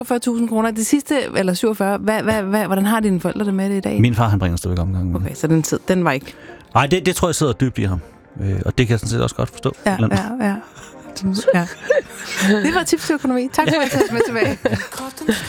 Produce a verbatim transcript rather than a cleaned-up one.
fyrre tusind kroner. Det sidste, eller syvogfyrre, hvad, hvad, hvad, hvordan har dine forældre det med det i dag? Min far, han bringer stadigvæk omgang. Okay, så den, tid, den var ikke... Nej, det, det tror jeg sidder dybt i ham. Øh, og det kan jeg sådan set også godt forstå. Ja, ja, ja. ja. Det var tips til økonomi. Tak for at tage os med tilbage.